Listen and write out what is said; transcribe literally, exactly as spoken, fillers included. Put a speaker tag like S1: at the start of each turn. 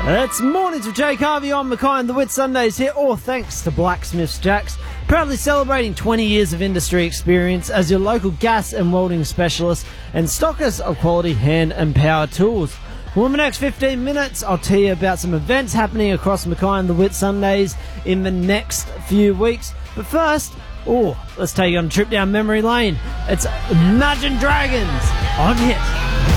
S1: It's mornings with Jake Harvey on Mackay and the Whitsundays here, all thanks to Blacksmiths Jacks, proudly celebrating twenty years of industry experience as your local gas and welding specialist and stockers of quality hand and power tools. Well, in the next fifteen minutes, I'll tell you about some events happening across Mackay and the Whitsundays in the next few weeks. But first, oh, let's take you on a trip down memory lane. It's Imagine Dragons on Hit.